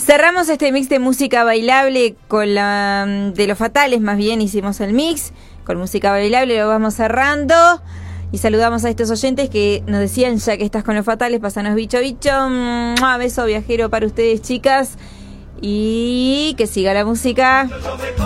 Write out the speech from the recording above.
Cerramos este mix de música bailable con la de Los Fatales, más bien hicimos el mix con música bailable, lo vamos cerrando y saludamos a estos oyentes que nos decían, ya que estás con Los Fatales, pásanos bicho bicho, beso viajero para ustedes, chicas, y que siga la música.